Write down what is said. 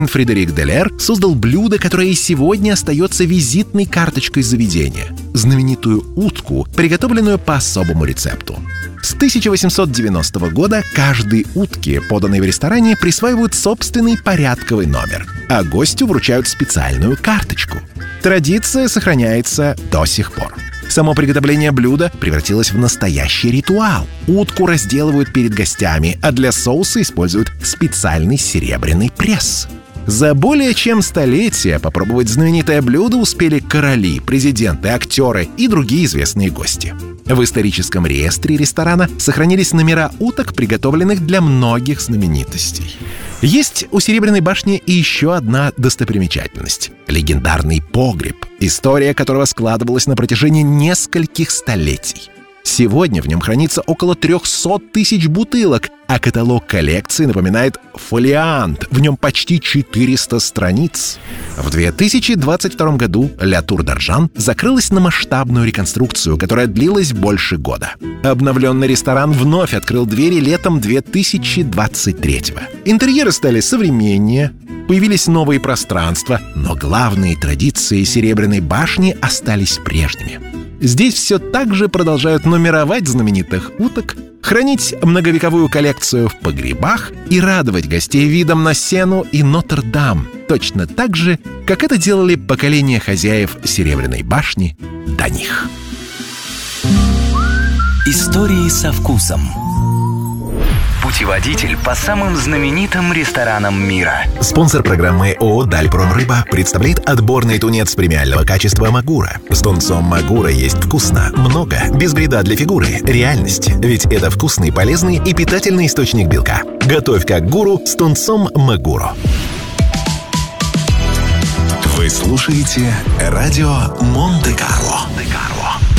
Фредерик Делер создал блюдо, которое и сегодня остается визитной карточкой заведения – знаменитую утку, приготовленную по особому рецепту. С 1890 года каждой утке, поданной в ресторане, присваивают собственный порядковый номер, а гостю вручают специальную карточку. Традиция сохраняется до сих пор. Само приготовление блюда превратилось в настоящий ритуал. Утку разделывают перед гостями, а для соуса используют специальный серебряный пресс. За более чем столетие попробовать знаменитое блюдо успели короли, президенты, актеры и другие известные гости. В историческом реестре ресторана сохранились номера уток, приготовленных для многих знаменитостей. Есть у Серебряной башни и еще одна достопримечательность – легендарный погреб, история которого складывалась на протяжении нескольких столетий. Сегодня в нем хранится около 300 тысяч бутылок, а каталог коллекции напоминает фолиант. В нем почти 400 страниц. В 2022 году Ля Тур d'Argent закрылась на масштабную реконструкцию, которая длилась больше года. Обновленный ресторан вновь открыл двери летом 2023-го. Интерьеры стали современнее, появились новые пространства, но главные традиции Серебряной башни остались прежними. Здесь все так же продолжают нумеровать знаменитых уток, хранить многовековую коллекцию в погребах и радовать гостей видом на Сену и Нотр-Дам, точно так же, как это делали поколения хозяев Серебряной башни до них. Истории со вкусом. Путеводитель по самым знаменитым ресторанам мира. Спонсор программы ООО «Дальпромрыба» представляет отборный тунец премиального качества «Магура». С тунцом «Магура» есть вкусно, много, без вреда для фигуры. Реальность, ведь это вкусный, полезный и питательный источник белка. Готовь как гуру с тунцом «Магуру». Вы слушаете радио Монте-Карло.